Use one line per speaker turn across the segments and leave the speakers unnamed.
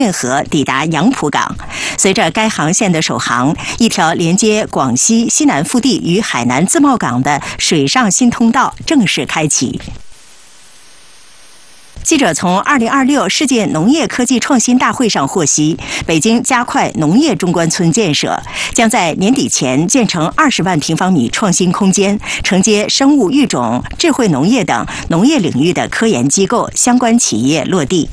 运河抵达杨浦港。随着该航线的首航，一条连接广西西南腹地与海南自贸港的水上新通道正式开启。记者从2026世界农业科技创新大会上获悉，北京加快农业中关村建设，将在年底前建成20万平方米创新空间，承接生物育种、智慧农业等农业领域的科研机构相关企业落地。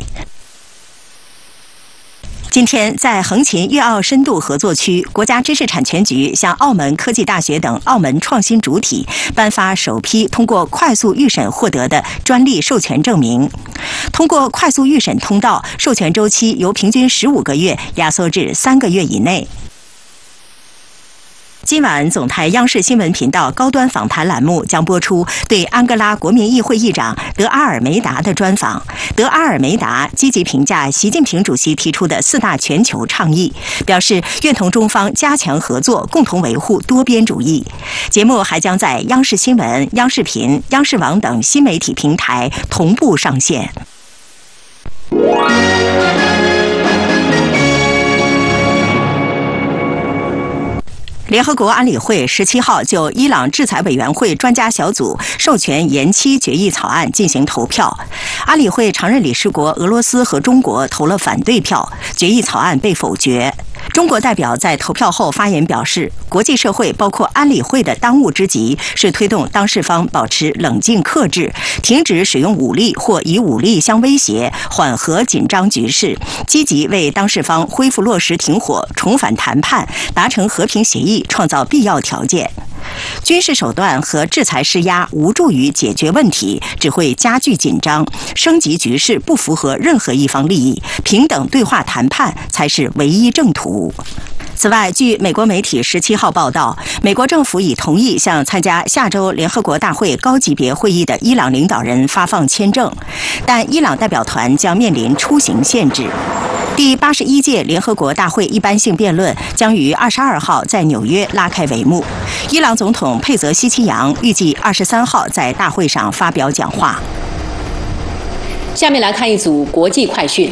今天，在横琴粤澳深度合作区，国家知识产权局向澳门科技大学等澳门创新主体颁发首批通过快速预审获得的专利授权证明。通过快速预审通道，授权周期由平均15个月压缩至3个月以内。今晚，总台央视新闻频道高端访谈栏目将播出对安哥拉国民议会议长德阿尔梅达的专访。德阿尔梅达积极评价习近平主席提出的4大全球倡议，表示愿同中方加强合作，共同维护多边主义。节目还将在央视新闻、央视频、央视网等新媒体平台同步上线。联合国安理会17号就伊朗制裁委员会专家小组授权延期决议草案进行投票。安理会常任理事国俄罗斯和中国投了反对票，决议草案被否决。中国代表在投票后发言表示，国际社会包括安理会的当务之急是推动当事方保持冷静克制，停止使用武力或以武力相威胁，缓和紧张局势，积极为当事方恢复落实停火、重返谈判、达成和平协议创造必要条件。军事手段和制裁施压无助于解决问题，只会加剧紧张，升级局势不符合任何一方利益，平等对话谈判才是唯一正途。此外，据美国媒体17号报道，美国政府已同意向参加下周联合国大会高级别会议的伊朗领导人发放签证，但伊朗代表团将面临出行限制。第81届联合国大会一般性辩论将于22号在纽约拉开帷幕。伊朗总统佩泽西奇扬预计23号在大会上发表讲话。
下面来看一组国际快讯。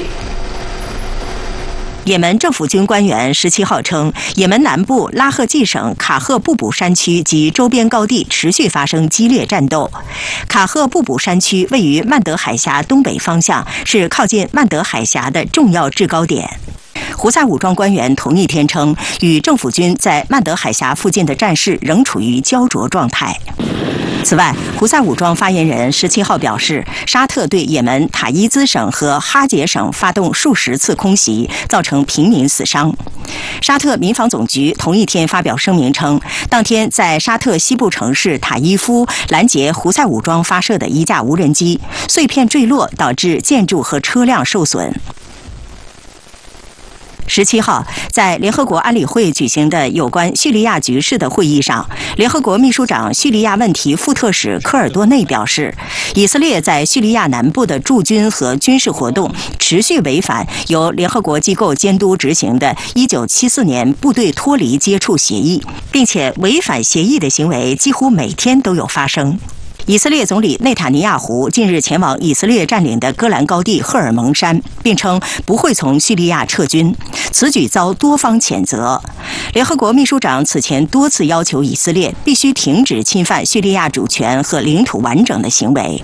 也门政府军官员17号称，也门南部拉赫济省卡赫布卜山区及周边高地持续发生激烈战斗。卡赫布卜山区位于曼德海峡东北方向，是靠近曼德海峡的重要制高点。胡塞武装官员同一天称，与政府军在曼德海峡附近的战事仍处于焦灼状态。此外，胡塞武装发言人17号表示，沙特对也门塔伊兹省和哈杰省发动数十次空袭，造成平民死伤。沙特民防总局同一天发表声明称，当天在沙特西部城市塔伊夫拦截胡塞武装发射的一架无人机，碎片坠落，导致建筑和车辆受损。17号，在联合国安理会举行的有关叙利亚局势的会议上，联合国秘书长叙利亚问题副特使科尔多内表示，以色列在叙利亚南部的驻军和军事活动持续违反由联合国机构监督执行的1974年部队脱离接触协议，并且违反协议的行为几乎每天都有发生。以色列总理内塔尼亚胡近日前往以色列占领的戈兰高地赫尔蒙山，并称不会从叙利亚撤军，此举遭多方谴责。联合国秘书长此前多次要求以色列必须停止侵犯叙利亚主权和领土完整的行为。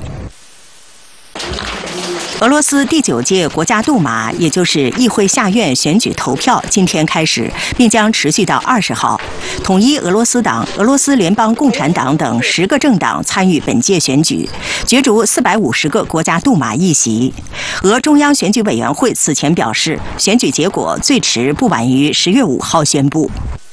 俄罗斯第9届国家杜马，也就是议会下院选举投票今天开始，并将持续到20号。统一俄罗斯党、俄罗斯联邦共产党等10个政党参与本届选举，角逐450个国家杜马议席。俄中央选举委员会此前表示，选举结果最迟不晚于10月5号宣布。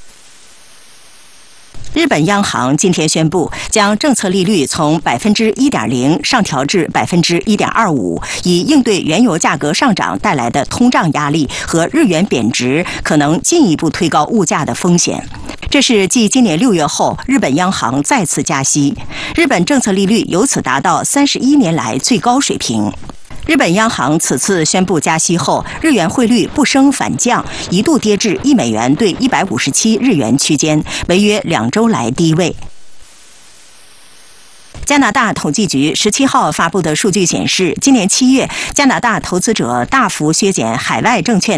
日本央行今天宣布，将政策利率从1.0%上调至1.25%，以应对原油价格上涨带来的通胀压力和日元贬值可能进一步推高物价的风险。这是继今年6月后，日本央行再次加息，日本政策利率由此达到31年来最高水平。日本央行此次宣布加息后，日元汇率不升反降，一度跌至1美元兑157日元区间，为约2周来低位。 加拿大统计局17号发布的数据显示，今年7月，加拿大投资者大幅削减海外证券